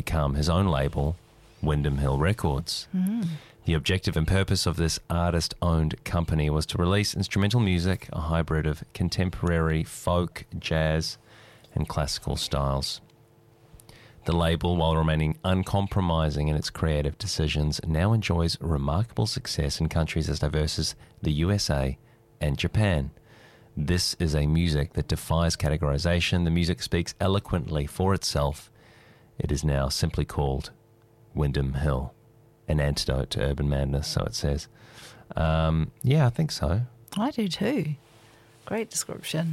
become his own label, Wyndham Hill Records. The objective and purpose of this artist-owned company was to release instrumental music, a hybrid of contemporary folk, jazz, and classical styles. The label, while remaining uncompromising in its creative decisions, now enjoys remarkable success in countries as diverse as the USA and Japan. This is a music that defies categorization. The music speaks eloquently for itself. It is now simply called Wyndham Hill, an antidote to urban madness, so it says. Yeah, I think so. I do too. Great description.